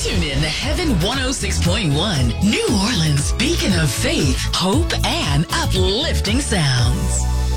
Tune in to Heaven 106.1, New Orleans, beacon of faith, hope, and uplifting sounds.